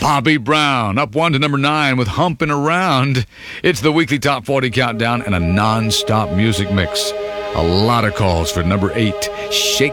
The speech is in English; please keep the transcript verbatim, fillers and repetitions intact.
Bobby Brown, up one to number nine with Humpin' Around. It's the weekly Top forty Countdown and a non-stop music mix. A lot of calls for number eight, Shake